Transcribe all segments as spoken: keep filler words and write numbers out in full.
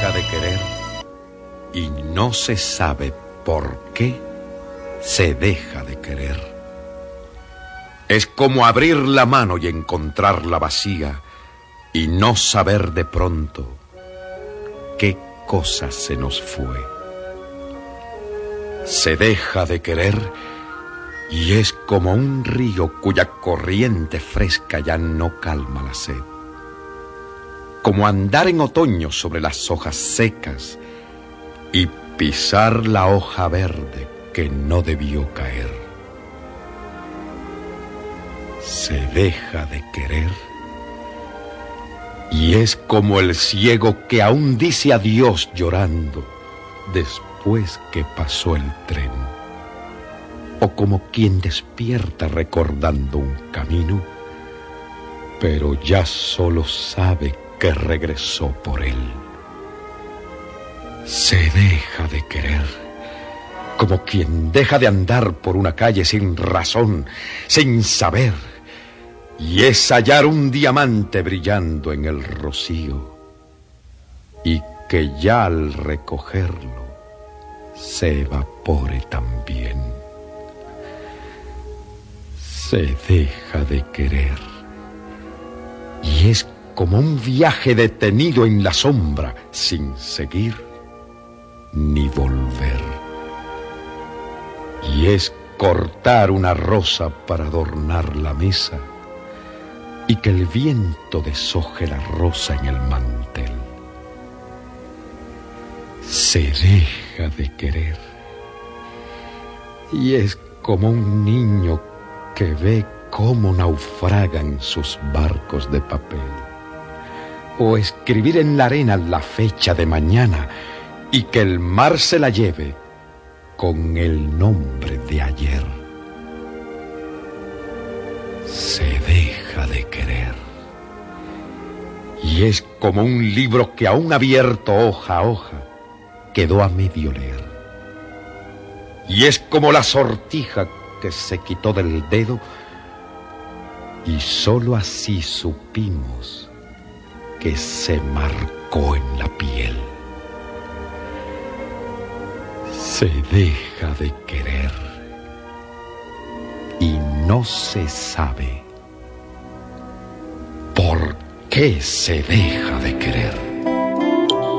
deja de querer y no se sabe por qué se deja de querer. Es como abrir la mano y encontrarla vacía y no saber de pronto qué cosa se nos fue. Se deja de querer y es como un río cuya corriente fresca ya no calma la sed. Como andar en otoño sobre las hojas secas y pisar la hoja verde que no debió caer. Se deja de querer y es como el ciego que aún dice adiós llorando después que pasó el tren, o como quien despierta recordando un camino, pero ya solo sabe que regresó por él. Se deja de querer, como quien deja de andar por una calle sin razón, sin saber, y es hallar un diamante brillando en el rocío, y que ya al recogerlo se evapore también. Se deja de querer, y es como un viaje detenido en la sombra, sin seguir ni volver. Y es cortar una rosa para adornar la mesa, y que el viento deshoje la rosa en el mantel. Se deja de querer, y es como un niño que ve cómo naufragan sus barcos de papel, o escribir en la arena la fecha de mañana y que el mar se la lleve con el nombre de ayer. Se deja de querer y es como un libro que aún abierto hoja a hoja quedó a medio leer, y es como la sortija que se quitó del dedo y sólo así supimos que se marcó en la piel. Se deja de querer y no se sabe por qué se deja de querer.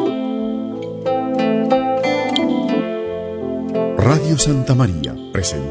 Radio Santa María presenta